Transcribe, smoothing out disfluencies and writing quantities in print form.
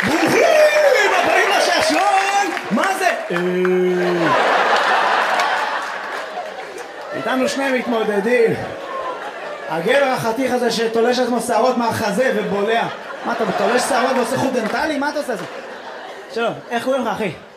ברוכים הבאים לשעשועון! מה זה? איתנו שני מתמודדים. הגבר החתיך הזה שתולש עצמו שערות מהחזה ובולע. מה אתה תולש שערות ועושה חוט דנטלי? מה אתה עושה זה? שלום, איך קוראים לך אחי?